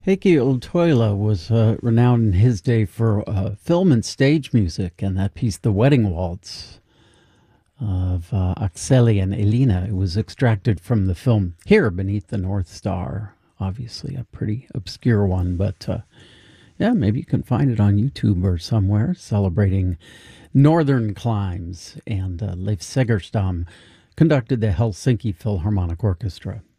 Heikki Ultoila was renowned in his day for film and stage music, and that piece, The Wedding Waltz of Akseli and Elina, it was extracted from the film Here Beneath the North Star. Obviously, a pretty obscure one, but yeah, maybe you can find it on YouTube or somewhere, celebrating northern climes. And Leif Segerstam conducted the Helsinki Philharmonic Orchestra.